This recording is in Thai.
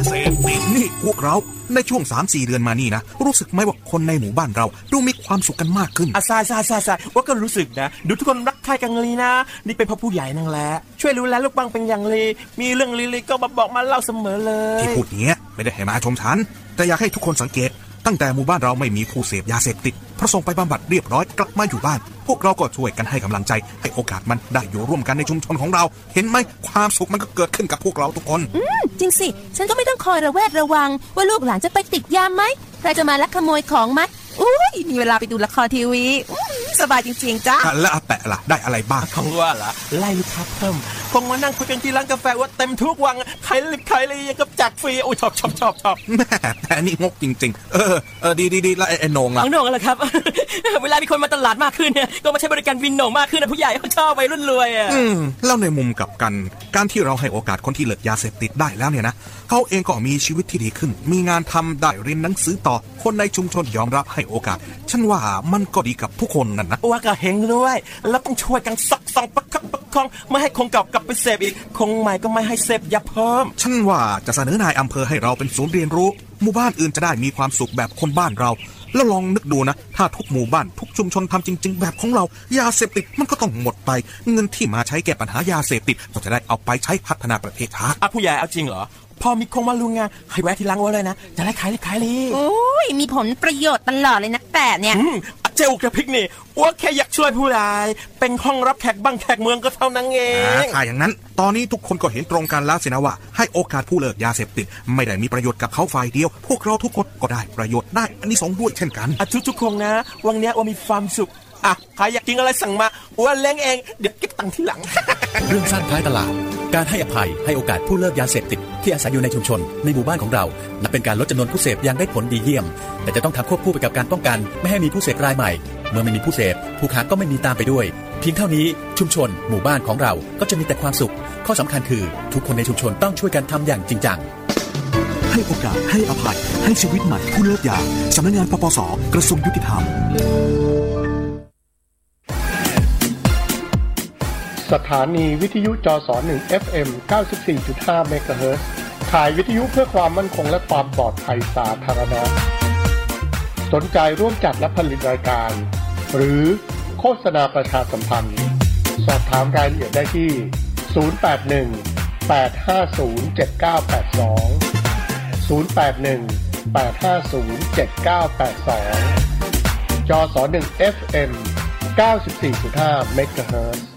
เสพติดนี่พวกเราในช่วง 3-4 เดือนมานี่นะรู้สึกไหมว่าคนในหมู่บ้านเราดูมีความสุขกันมากขึ้นใช่ว่าก็รู้สึกนะดูทุกคนรักใคร่กันเลยนะนี่เป็นพ่อผู้ใหญ่นั่งแหละช่วยดูแลลูกบ้างเป็นอย่างลีมีเรื่องลีก็มาบอกมาเล่าเสมอเลยที่พูดเนี้ยไม่ได้ให้มาชมฉันแต่อยากให้ทุกคนสังเกตตั้งแต่หมู่บ้านเราไม่มีผู้เสพยาเสพติดพอส่งไปบำบัดเรียบร้อยกลับมาอยู่บ้านพวกเราก็ช่วยกันให้กำลังใจให้โอกาสมันได้อยู่ร่วมกันในชุมชนของเราเห็นไหมความสุขมันก็เกิดขึ้นกับพวกเราทุกคนจริงสิฉันก็ไม่ต้องคอยระแวดระวังว่าลูกหลานจะไปติดยาไหมใครจะมาลักขโมยของไหมมีเวลาไปดูละครทีวีสบายจริงๆจ้าแล้วอาแปะล่ะได้อะไรบ้างของว่าล่ะไล่ลูกค้าเพิ่มคงมานั่งคุยกันที่ร้านกาแฟว่าเต็มทุกวันใครเลยยังกับแจกฟรีชอบแม่แต่นี่งกจริงๆดีแล้วไอ้โหน่งล่ะโหน่งอะไรครับ เวลามีคนมาตลาดมากขึ้นเนี่ยก็มาใช้บริการวินโหน่งมากขึ้นนะผู้ใหญ่เขาชอบวัยรุ่นรวยแล้วในมุมกลับกันการที่เราให้โอกาสคนที่เลิกยาเสพติดได้แล้วเนี่ยนะเขาเองก็มีชีวิตที่ดีขึ้นมีงานทำได้เรียนหนังสือต่อคนในชุมชนยอมรับให้โอกาสฉันว่ามันก็ดีกับทุกคนนั่นนะว่าก็เห็นด้วยแล้วต้องช่วยกันส่องประคับประคองไม่ให้คงเก่ากลับไปเสพอีกคงใหม่ก็ไม่ให้เสพยาเพิ่มฉันว่าจะเสนอนายอำเภอให้เราเป็นศูนย์เรียนรู้หมู่บ้านอื่นจะได้มีความสุขแบบคนบ้านเราแล้วลองนึกดูนะถ้าทุกหมู่บ้านทุกชุมชนทำจริงๆแบบของเรายาเสพติดมันก็ต้องหมดไปเงินที่มาใช้แก้ปัญหายาเสพติดก็จะได้เอาไปใช้พัฒนาประเทศชาติผู้ใหญ่เอาจริงเหรอพอมีคงมาลุงงานให้แวะที่ร้านว่าเลยนะจะได้ขายเลยโอ้ยมีผลประโยชน์ตลอดเลยนะแต่เนี่ยเจ้ากับพริกนี่ว่าแค่อยากช่วยผู้ใหญ่เป็นห้องรับแขกบ้างแขกเมืองก็เท่านั้นเองถ้าอย่างนั้นตอนนี้ทุกคนก็เห็นตรงกันแล้วสินะว่าให้โอกาสผู้เลิกยาเสพติดไม่ได้มีประโยชน์กับเขาฝ่ายเดียวพวกเราทุกคนก็ได้ประโยชน์ได้อันนี้สองด้วยเช่นกันทุกคนนะวันนี้ว่ามีความสุขใครอยากกินอะไรสั่งมาว่าเลี้ยงเองเดี๋ยวเก็บตังค์ทีหลังเรื่องสร้างท้ายตลาดการให้อภัยให้โอกาสผู้เลิกยาเสพติดที่อาศัยอยู่ในชุมชนในหมู่บ้านของเรานับเป็นการลดจำนวนผู้เสพอย่างได้ผลดีเยี่ยมแต่จะต้องทำควบคู่ไปกับการป้องกันไม่ให้มีผู้เสพรายใหม่เมื่อไม่มีผู้เสพผู้ค้าก็ไม่มีตามไปด้วยเพียงเท่านี้ชุมชนหมู่บ้านของเราก็จะมีแต่ความสุขข้อสำคัญคือทุกคนในชุมชนต้องช่วยกันทำอย่างจริงจังให้โอกาสให้อภัยให้ชีวิตใหม่ผู้เลิกยาสำนักงานปปส.กระทรวงยุติธรรมสถานีวิทยุจส1 FM 94.5 เมกะเฮิรตซ์ถ่ายวิทยุเพื่อความมั่นคงและความปลอดภัยสาธารณะสนใจร่วมจัดและผลิตรายการหรือโฆษณาประชาสัมพันธ์สอบถามรายละเอียดได้ที่081 850 7982 081 850 7982 จส1 FM 94.5 เมกะเฮิรตซ์